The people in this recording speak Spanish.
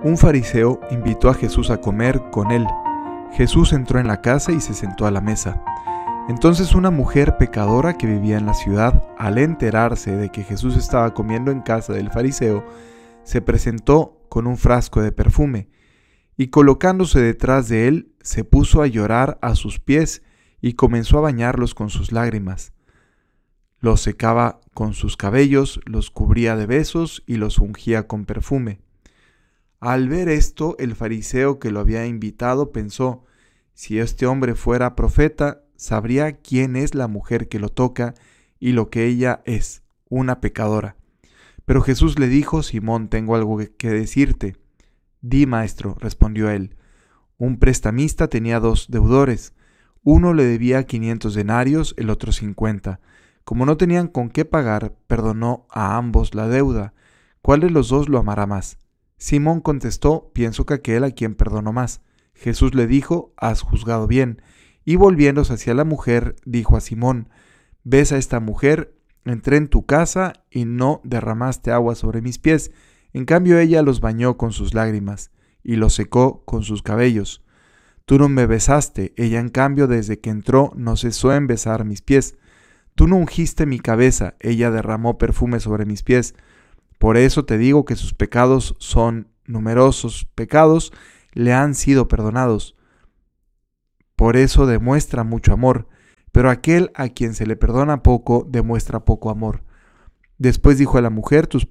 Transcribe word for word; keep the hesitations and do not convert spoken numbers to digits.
Un fariseo invitó a Jesús a comer con él. Jesús entró en la casa y se sentó a la mesa. Entonces una mujer pecadora que vivía en la ciudad, al enterarse de que Jesús estaba comiendo en casa del fariseo, se presentó con un frasco de perfume, y colocándose detrás de él, se puso a llorar a sus pies y comenzó a bañarlos con sus lágrimas. Los secaba con sus cabellos, los cubría de besos y los ungía con perfume. Al ver esto, el fariseo que lo había invitado pensó: si este hombre fuera profeta, sabría quién es la mujer que lo toca y lo que ella es, una pecadora. Pero Jesús le dijo: Simón, tengo algo que decirte. Di, maestro, respondió él. Un prestamista tenía dos deudores. Uno le debía quinientos denarios, el otro cincuenta. Como no tenían con qué pagar, perdonó a ambos la deuda. ¿Cuál de los dos lo amará más? Simón contestó: pienso que aquel a quien perdonó más. Jesús le dijo: has juzgado bien. Y volviéndose hacia la mujer, dijo a Simón: ves a esta mujer, entré en tu casa y no derramaste agua sobre mis pies. En cambio ella los bañó con sus lágrimas y los secó con sus cabellos. Tú no me besaste, ella en cambio desde que entró no cesó en besar mis pies. Tú no ungiste mi cabeza, ella derramó perfume sobre mis pies. Por eso te digo que sus pecados son numerosos pecados, le han sido perdonados. Por eso demuestra mucho amor, pero aquel a quien se le perdona poco, demuestra poco amor. Después dijo a la mujer: tus